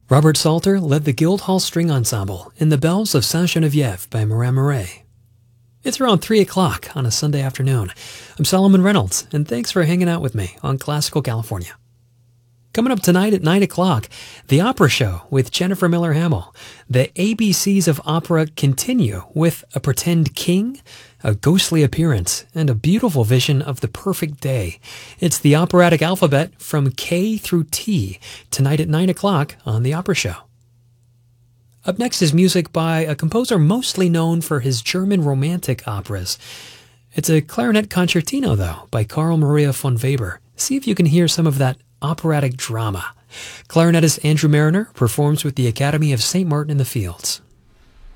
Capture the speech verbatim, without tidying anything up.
Robert Salter led the Guildhall String Ensemble in The Bells of Saint-Geneviève by Marin Marais. It's around three o'clock on a Sunday afternoon. I'm Solomon Reynolds, and thanks for hanging out with me on Classical California. Coming up tonight at nine o'clock, The Opera Show with Jennifer Miller Hamill. The A B Cs of opera continue with a pretend king, a ghostly appearance, and a beautiful vision of the perfect day. It's the operatic alphabet from K through T, tonight at nine o'clock on The Opera Show. Up next is music by a composer mostly known for his German romantic operas. It's a clarinet concertino, though, by Carl Maria von Weber. See if you can hear some of that operatic drama. Clarinetist Andrew Mariner performs with the Academy of Saint Martin in the Fields.